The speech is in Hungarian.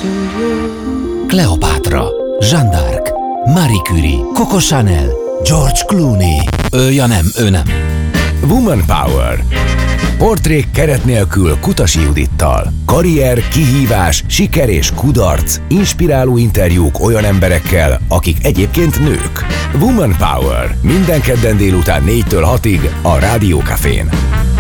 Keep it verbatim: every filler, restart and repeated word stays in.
Kleopátra, Jeanne d'Arc, Marie Curie, Coco Chanel, George Clooney. Ő, ja nem, ő nem. Woman Power. Portrék keret nélkül Kutasi Judittal. Karrier, kihívás, siker és kudarc. Inspiráló interjúk olyan emberekkel, akik egyébként nők. Woman Power. Minden kedden délután négytől hatig a Rádió Cafén.